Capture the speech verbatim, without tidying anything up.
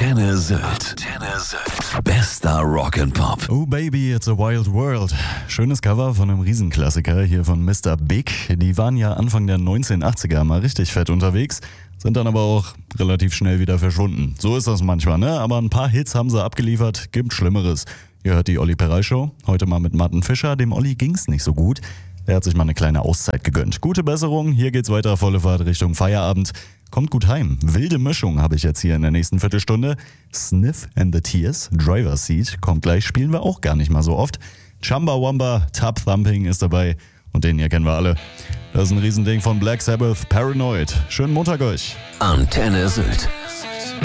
Antenne Sylt. Antenne Sylt. Bester Rock'n'Pop. Oh Baby, it's a wild world. Schönes Cover von einem Riesenklassiker hier von Mister Big. Die waren ja Anfang der neunzehnhundertachtziger mal richtig fett unterwegs, sind dann aber auch relativ schnell wieder verschwunden. So ist das manchmal, ne? Aber ein paar Hits haben sie abgeliefert, gibt Schlimmeres. Ihr hört die Olli Perey Show, heute mal mit Martin Fischer. Dem Olli ging's nicht so gut. Er hat sich mal eine kleine Auszeit gegönnt. Gute Besserung, hier geht's weiter, volle Fahrt Richtung Feierabend. Kommt gut heim. Wilde Mischung habe ich jetzt hier in der nächsten Viertelstunde. Sniff and the Tears, Driver's Seat, kommt gleich, spielen wir auch gar nicht mal so oft. Chumbawamba, Tub Thumping ist dabei und den hier kennen wir alle. Das ist ein Riesending von Black Sabbath, Paranoid. Schönen Montag euch. Antenne Sylt.